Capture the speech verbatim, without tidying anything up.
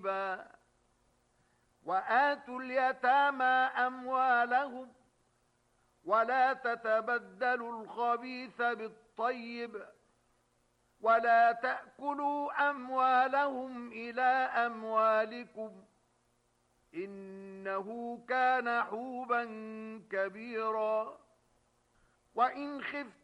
وآتوا اليتامى أموالهم ولا تتبدلوا الخبيث بالطيب ولا تأكلوا أموالهم إلى أموالكم إنه كان حوبا كبيرا. وإن خفتم